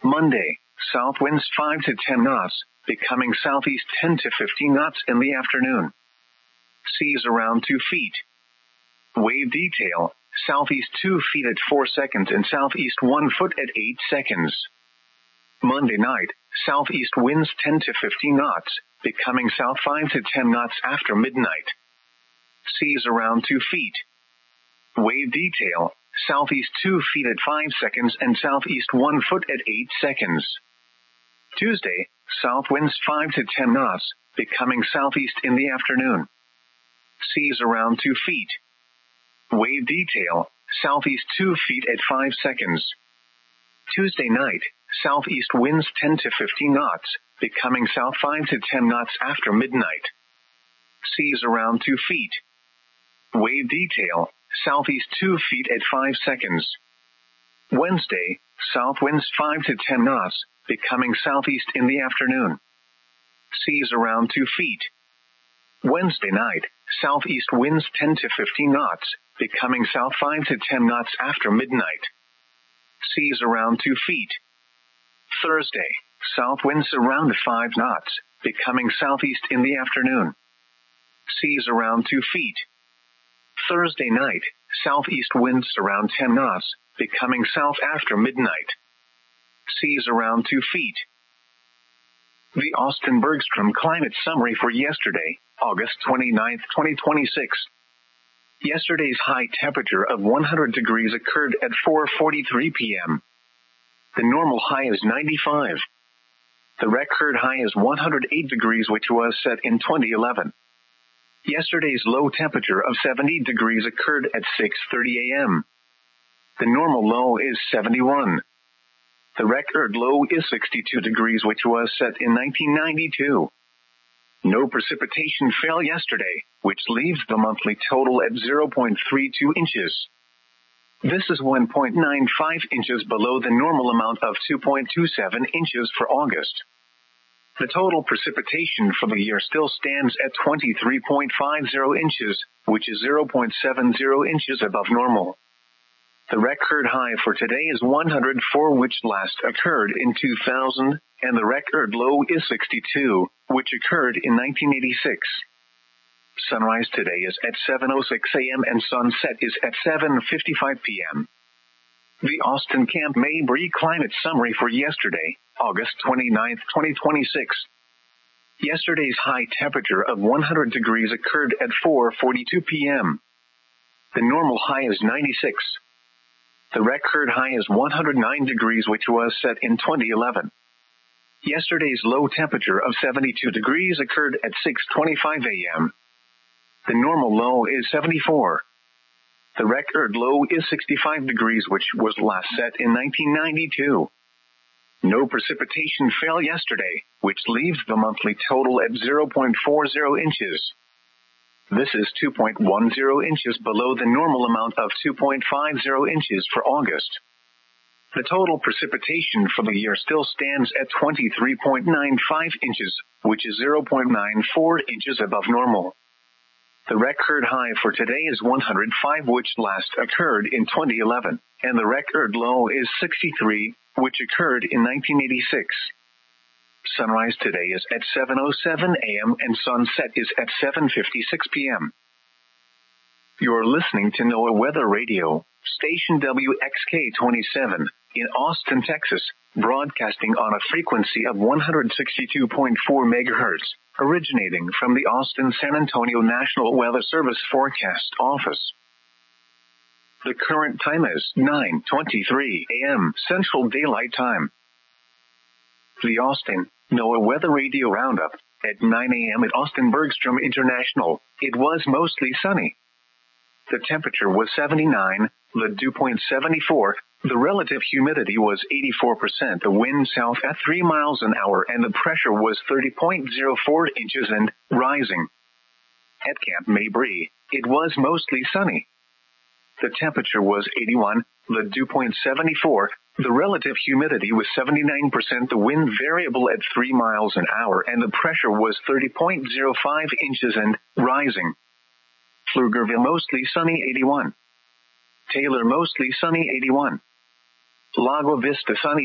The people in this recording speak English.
Monday, south winds 5 to 10 knots, becoming southeast 10 to 15 knots in the afternoon. Seas around 2 feet. Wave detail, southeast 2 feet at 4 seconds and southeast 1 foot at 8 seconds. Monday night, southeast winds 10 to 15 knots, becoming south 5 to 10 knots after midnight. Seas around 2 feet. Wave detail, southeast 2 feet at 5 seconds and southeast 1 foot at 8 seconds. Tuesday, south winds 5 to 10 knots, becoming southeast in the afternoon. Seas around 2 feet. Wave detail, southeast 2 feet at 5 seconds. Tuesday night, southeast winds 10 to 15 knots, becoming south 5 to 10 knots after midnight. Seas around 2 feet. Wave detail, southeast 2 feet at 5 seconds. Wednesday, south winds 5 to 10 knots, becoming southeast in the afternoon. Seas around 2 feet. Wednesday night, southeast winds 10 to 15 knots, becoming south 5 to 10 knots after midnight. Seas around 2 feet. Thursday, south winds around 5 knots, becoming southeast in the afternoon. Seas around 2 feet. Thursday night, southeast winds around 10 knots, becoming south after midnight. Seas around 2 feet. The Austin Bergstrom Climate Summary for yesterday, August 29, 2026. Yesterday's high temperature of 100 degrees occurred at 4:43 p.m. The normal high is 95. The record high is 108 degrees, which was set in 2011. Yesterday's low temperature of 70 degrees occurred at 6:30 a.m. The normal low is 71. The record low is 62 degrees, which was set in 1992. No precipitation fell yesterday, which leaves the monthly total at 0.32 inches. This is 1.95 inches below the normal amount of 2.27 inches for August. The total precipitation for the year still stands at 23.50 inches, which is 0.70 inches above normal. The record high for today is 104, which last occurred in 2000, and the record low is 62, which occurred in 1986. Sunrise today is at 7:06 a.m. and sunset is at 7:55 p.m. The Austin Camp Mabry Climate Summary for yesterday, August 29, 2026. Yesterday's high temperature of 100 degrees occurred at 4:42 p.m. The normal high is 96. The record high is 109 degrees, which was set in 2011. Yesterday's low temperature of 72 degrees occurred at 6:25 a.m. The normal low is 74. The record low is 65 degrees, which was last set in 1992. No precipitation fell yesterday, which leaves the monthly total at 0.40 inches. This is 2.10 inches below the normal amount of 2.50 inches for August. The total precipitation for the year still stands at 23.95 inches, which is 0.94 inches above normal. The record high for today is 105, which last occurred in 2011, and the record low is 63, which occurred in 1986. Sunrise today is at 7:07 a.m. and sunset is at 7:56 p.m. You're listening to NOAA Weather Radio, station WXK-27, in Austin, Texas, broadcasting on a frequency of 162.4 megahertz, originating from the Austin-San Antonio National Weather Service Forecast Office. The current time is 9:23 a.m. Central Daylight Time. The Austin NOAA Weather Radio Roundup. At 9 a.m. at Austin Bergstrom International, it was mostly sunny. The temperature was 79, the dew point 74, the relative humidity was 84%, the wind south at 3 miles an hour, and the pressure was 30.04 inches and rising. At Camp Mabry, it was mostly sunny. The temperature was 81, the dew point 74, the relative humidity was 79%, the wind variable at 3 miles an hour, and the pressure was 30.05 inches and rising. Pflugerville mostly sunny 81. Taylor mostly sunny 81. Lago Vista sunny